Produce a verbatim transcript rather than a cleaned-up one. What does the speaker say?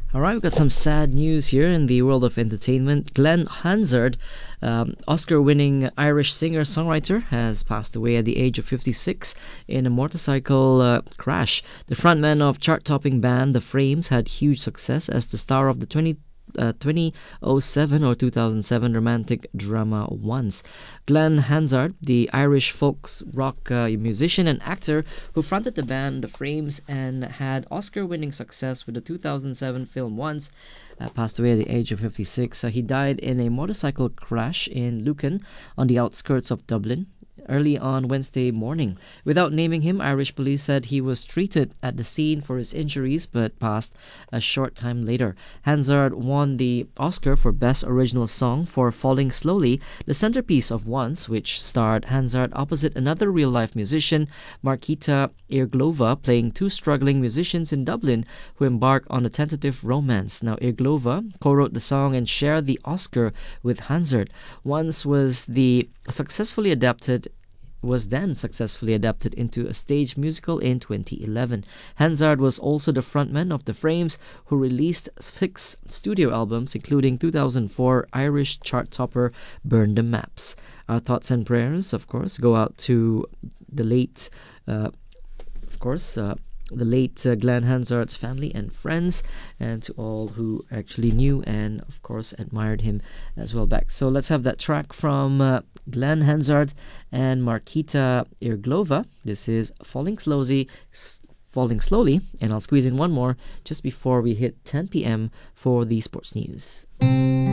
All right, we've got some sad news here in the world of entertainment. Glenn Hansard, um, Oscar-winning Irish singer-songwriter, has passed away at the age of fifty-six in a motorcycle uh, crash. The frontman of chart-topping band The Frames had huge success as the star of the twenty uh, two thousand seven or two thousand seven romantic drama Once. Glenn Hansard, the Irish folk rock uh, musician and actor who fronted the band The Frames and had Oscar-winning success with the two thousand seven film Once, uh, passed away at the age of fifty-six. Uh, he died in a motorcycle crash in Lucan on the outskirts of Dublin early on Wednesday morning. Without naming him, Irish police said he was treated at the scene for his injuries but passed a short time later. Hansard won the Oscar for Best Original Song for Falling Slowly, the centerpiece of Once, which starred Hansard opposite another real-life musician, Markita Irglova, playing two struggling musicians in Dublin who embark on a tentative romance. Now, Irglova co-wrote the song and shared the Oscar with Hansard. Once was the successfully adapted was then successfully adapted into a stage musical in twenty eleven. Hansard was also the frontman of The Frames, who released six studio albums, including two thousand four Irish chart topper Burn the Maps. Our thoughts and prayers, of course, go out to the late, uh, of course, uh, the late uh, Glenn Hansard's family and friends, and to all who actually knew and, of course, admired him as well back. So let's have that track from uh, Glenn Hansard and Markita Irglova. This is Falling Slowly, Falling Slowly, and I'll squeeze in one more just before we hit ten p.m. for the sports news.